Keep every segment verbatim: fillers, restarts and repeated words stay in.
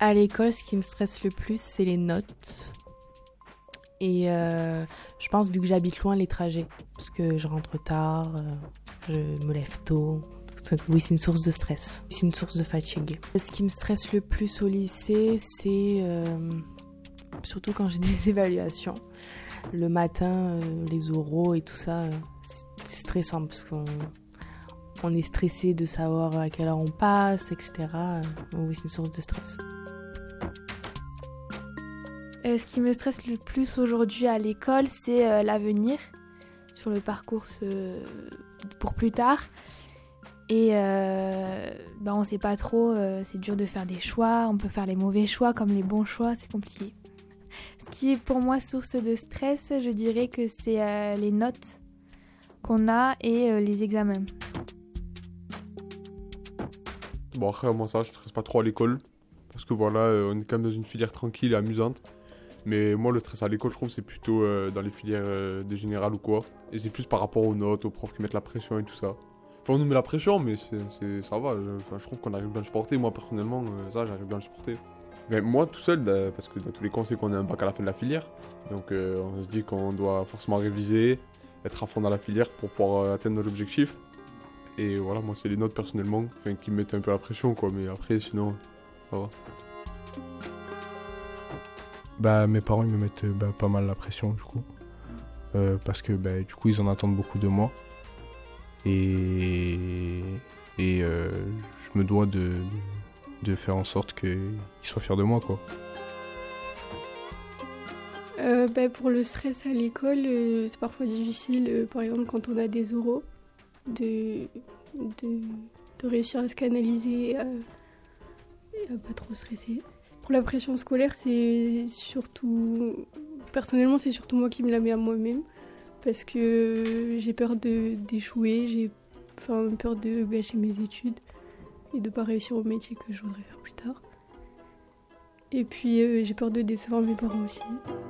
À l'école, ce qui me stresse le plus, c'est les notes. Et euh, je pense, vu que j'habite loin, les trajets. Parce que je rentre tard, euh, je me lève tôt. Oui, c'est une source de stress. C'est une source de fatigue. Ce qui me stresse le plus au lycée, c'est euh, surtout quand j'ai des évaluations. Le matin, euh, les oraux et tout ça, euh, c'est stressant parce qu'on on est stressé de savoir à quelle heure on passe, et cetera. Oui, c'est une source de stress. Euh, ce qui me stresse le plus aujourd'hui à l'école, c'est euh, l'avenir, sur le parcours euh, pour plus tard. Et euh, bah on ne sait pas trop, euh, c'est dur de faire des choix, on peut faire les mauvais choix comme les bons choix, c'est compliqué. Ce qui est pour moi source de stress, je dirais que c'est euh, les notes qu'on a et euh, les examens. Bon après moi ça, je ne stresse pas trop à l'école, parce que voilà, euh, on est quand même dans une filière tranquille et amusante. Mais moi le stress à l'école je trouve c'est plutôt euh, dans les filières euh, des générales ou quoi. Et c'est plus par rapport aux notes, aux profs qui mettent la pression et tout ça. Enfin on nous met la pression mais c'est, c'est, ça va, je, enfin, je trouve qu'on arrive bien à le supporter. Moi personnellement euh, ça j'arrive bien à le supporter. Mais moi tout seul, bah, parce que dans tous les cas on sait qu'on a un bac à la fin de la filière. Donc euh, on se dit qu'on doit forcément réviser, être à fond dans la filière pour pouvoir euh, atteindre nos objectifs. Et voilà, moi c'est les notes personnellement enfin, qui me mettent un peu la pression quoi. Mais après sinon ça va. Bah, mes parents ils me mettent bah, pas mal la pression du coup. Euh, parce que bah, du coup ils en attendent beaucoup de moi. Et, et euh, je me dois de, de faire en sorte qu'ils soient fiers de moi quoi. Euh, bah, pour le stress à l'école, euh, c'est parfois difficile, euh, par exemple quand on a des oraux, de, de, de réussir à se canaliser euh, et à pas trop stresser. Pour la pression scolaire, c'est surtout... Personnellement, c'est surtout moi qui me la mets à moi-même. Parce que j'ai peur de, d'échouer, j'ai enfin, peur de gâcher mes études et de ne pas réussir au métier que je voudrais faire plus tard. Et puis, euh, j'ai peur de décevoir mes parents aussi.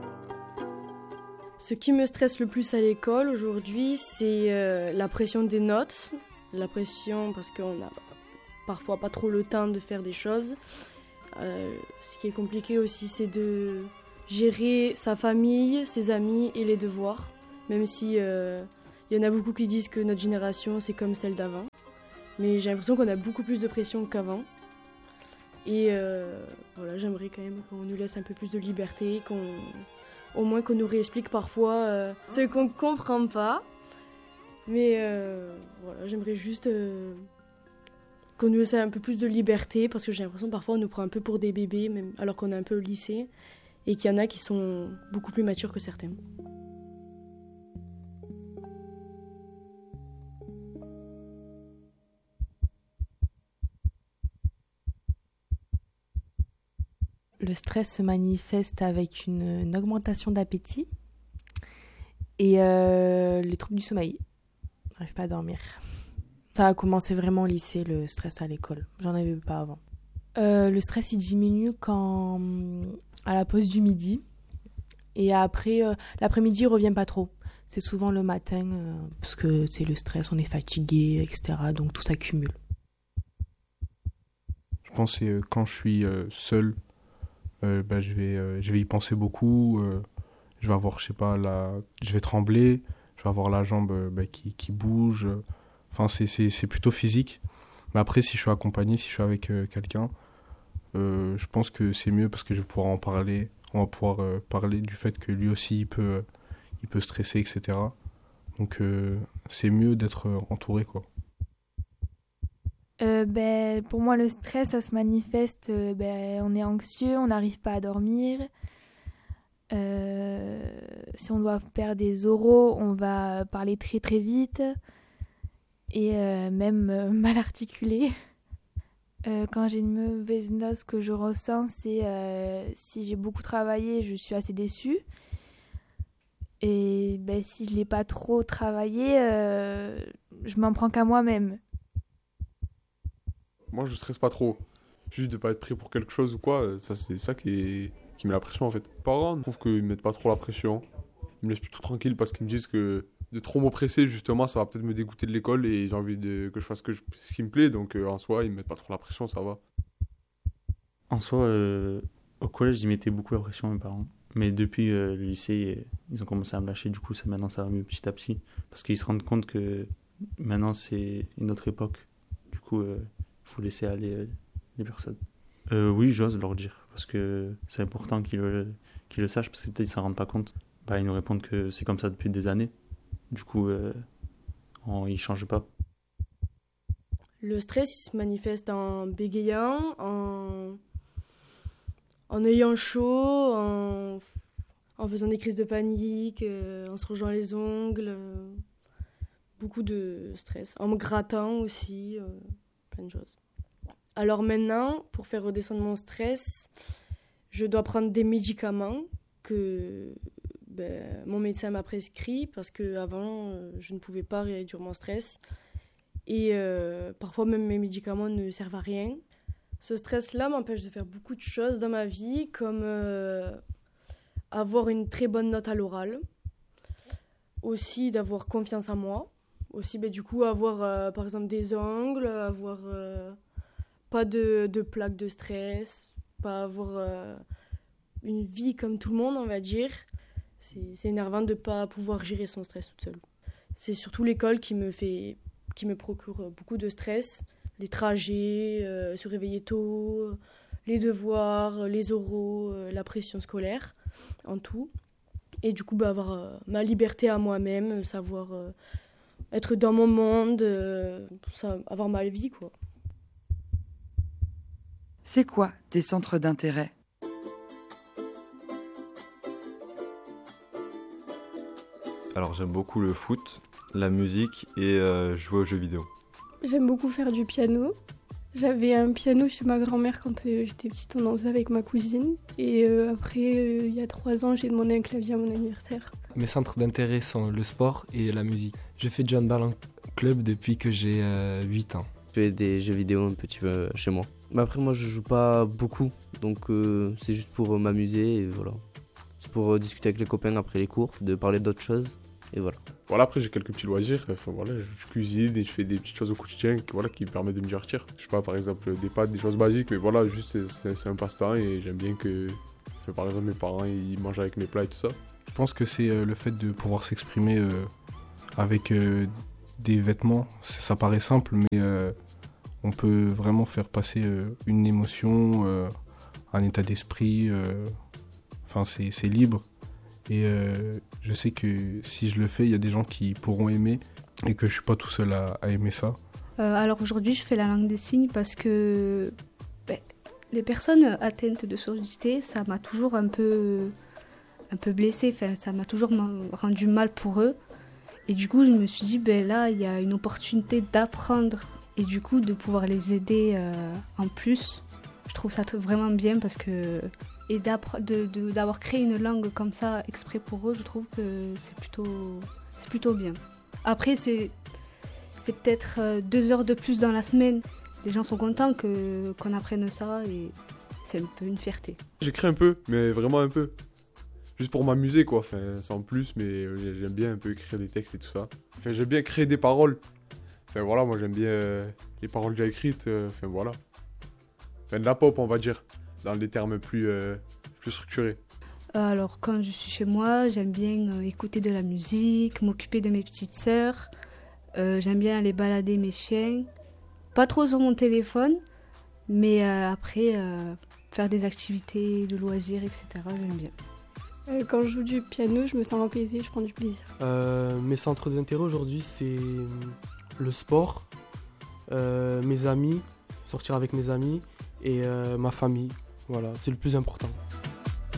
Ce qui me stresse le plus à l'école aujourd'hui, c'est euh, la pression des notes. La pression parce qu'on n'a parfois pas trop le temps de faire des choses. Euh, ce qui est compliqué aussi, c'est de gérer sa famille, ses amis et les devoirs. Même si euh, y en a beaucoup qui disent que notre génération, c'est comme celle d'avant. Mais j'ai l'impression qu'on a beaucoup plus de pression qu'avant. Et euh, voilà, j'aimerais quand même qu'on nous laisse un peu plus de liberté, qu'on, au moins qu'on nous réexplique parfois euh, ce qu'on ne comprend pas. Mais euh, voilà, j'aimerais juste... Euh, qu'on nous laisse un peu plus de liberté, parce que j'ai l'impression parfois on nous prend un peu pour des bébés, même alors qu'on est un peu au lycée, et qu'il y en a qui sont beaucoup plus matures que certains. Le stress se manifeste avec une, une augmentation d'appétit et euh, les troubles du sommeil. J'arrive pas à dormir. Ça a commencé vraiment au lycée, le stress à l'école. J'en avais pas avant. Euh, le stress, il diminue quand, à la pause du midi. Et après, euh, l'après-midi, il revient pas trop. C'est souvent le matin, euh, parce que c'est le stress, on est fatigué, et cetera. Donc tout s'accumule. Je pense que quand je suis euh, seul, euh, bah, je, vais, euh, je vais y penser beaucoup. Euh, je vais avoir, je sais pas, la... je vais trembler. Je vais avoir la jambe euh, bah, qui, qui bouge. Enfin, c'est, c'est, c'est plutôt physique. Mais après, si je suis accompagné, si je suis avec euh, quelqu'un, euh, je pense que c'est mieux parce que je vais pouvoir en parler. On va pouvoir euh, parler du fait que lui aussi, il peut, euh, il peut stresser, et cetera. Donc, euh, c'est mieux d'être euh, entouré, quoi. Euh, ben, pour moi, le stress, ça se manifeste. Euh, ben, on est anxieux, on n'arrive pas à dormir. Euh, si on doit faire des oraux, on va parler très très vite. Et euh, même euh, mal articulé. Euh, quand j'ai une mauvaise note, ce que je ressens, c'est euh, si j'ai beaucoup travaillé, je suis assez déçue. Et ben, si je l'ai pas trop travaillé, euh, je m'en prends qu'à moi-même. Moi je stresse pas trop. Juste de pas être pris pour quelque chose ou quoi, ça c'est ça qui, est... qui met la pression en fait. Les parents, je trouve qu'ils mettent pas trop la pression. Ils me laissent plutôt tranquille parce qu'ils me disent que de trop m'oppresser justement ça va peut-être me dégoûter de l'école et j'ai envie de, que je fasse que je, ce qui me plaît, donc euh, en soi ils me mettent pas trop la pression, ça va. En soi, euh, au collège, ils mettaient beaucoup la pression, mes parents. Mais depuis euh, le lycée, ils ont commencé à me lâcher. Du coup, ça, maintenant, ça va mieux petit à petit. Parce qu'ils se rendent compte que maintenant, c'est une autre époque. Du coup, il euh, faut laisser aller euh, les personnes. Euh, oui, j'ose leur dire. Parce que c'est important qu'ils le, qu'ils le sachent. Parce que peut-être ils ne s'en rendent pas compte. Bah, ils nous répondent que c'est comme ça depuis des années. Du coup, euh, on, ils ne changent pas. Le stress il se manifeste en bégayant, en, en ayant chaud, en, en faisant des crises de panique, euh, en se rongeant les ongles. Euh, beaucoup de stress. En me grattant aussi, euh, plein de choses. Alors maintenant, pour faire redescendre mon stress, je dois prendre des médicaments que ben, mon médecin m'a prescrit parce qu'avant, euh, je ne pouvais pas réduire mon stress. Et euh, parfois même mes médicaments ne servent à rien. Ce stress-là m'empêche de faire beaucoup de choses dans ma vie, comme euh, avoir une très bonne note à l'oral, aussi d'avoir confiance en moi, aussi ben, du coup avoir euh, par exemple des ongles, avoir euh, pas de, de plaques de stress, pas avoir euh, une vie comme tout le monde on va dire. C'est, c'est énervant de ne pas pouvoir gérer son stress toute seule. C'est surtout l'école qui me fait... qui me procure beaucoup de stress, les trajets, euh, se réveiller tôt, les devoirs, les oraux, euh, la pression scolaire, en tout. Et du coup, bah, avoir euh, ma liberté à moi-même, savoir euh, être dans mon monde, euh, ça, avoir ma vie, quoi. C'est quoi tes centres d'intérêt ? Alors j'aime beaucoup le foot, la musique et euh, jouer aux jeux vidéo. J'aime beaucoup faire du piano. J'avais un piano chez ma grand-mère quand euh, j'étais petite, on en faisait avec ma cousine. Et euh, après, euh, il y a trois ans, j'ai demandé un clavier à mon anniversaire. Mes centres d'intérêt sont le sport et la musique. Je fais du handball en club depuis que j'ai euh, huit ans. Je fais des jeux vidéo un petit peu chez moi. Mais après, moi, je joue pas beaucoup, donc euh, c'est juste pour euh, m'amuser et voilà. C'est pour euh, discuter avec les copains après les cours, de parler d'autres choses. Et voilà. Voilà, après j'ai quelques petits loisirs, enfin voilà, je cuisine et je fais des petites choses au quotidien qui, voilà, qui me permettent de me divertir. Je sais pas, par exemple des pâtes, des choses basiques, mais voilà, juste c'est, c'est, c'est un passe-temps et j'aime bien que, enfin, par exemple mes parents ils mangent avec mes plats et tout ça. Je pense que c'est euh, le fait de pouvoir s'exprimer euh, avec euh, des vêtements, ça, ça paraît simple, mais euh, on peut vraiment faire passer euh, une émotion, euh, un état d'esprit, euh, enfin c'est, c'est libre. Et euh, je sais que si je le fais, il y a des gens qui pourront aimer et que je suis pas tout seul à, à aimer ça. Euh, alors aujourd'hui, je fais la langue des signes parce que ben, les personnes atteintes de surdité, ça m'a toujours un peu, un peu blessée, enfin, ça m'a toujours rendu mal pour eux. Et du coup, je me suis dit, ben là, il y a une opportunité d'apprendre et du coup de pouvoir les aider euh, en plus. Je trouve ça vraiment bien parce que... Et de, de, d'avoir créé une langue comme ça exprès pour eux, je trouve que c'est plutôt, c'est plutôt bien. Après, c'est, c'est peut-être deux heures de plus dans la semaine. Les gens sont contents que, qu'on apprenne ça et c'est un peu une fierté. J'écris un peu, mais vraiment un peu. Juste pour m'amuser, quoi. Enfin, sans plus, mais j'aime bien un peu écrire des textes et tout ça. Enfin, j'aime bien créer des paroles. Enfin, voilà, moi j'aime bien euh, les paroles déjà écrites. Euh, enfin, voilà. Enfin, de la pop, on va dire. Dans les termes plus, euh, plus structurés. Alors, quand je suis chez moi, j'aime bien euh, écouter de la musique, m'occuper de mes petites sœurs. Euh, j'aime bien aller balader mes chiens. Pas trop sur mon téléphone, mais euh, après, euh, faire des activités de loisirs, et cetera. J'aime bien. Euh, quand je joue du piano, je me sens apaisée, je prends du plaisir. Euh, mes centres d'intérêt aujourd'hui, c'est le sport, euh, mes amis, sortir avec mes amis et euh, ma famille. Voilà, c'est le plus important.